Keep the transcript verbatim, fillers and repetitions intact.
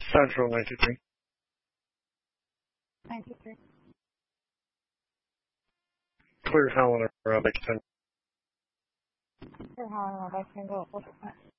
Central ninety-three. ninety-three. Clear Helena, Rob, I can. Clear Helena, I can go.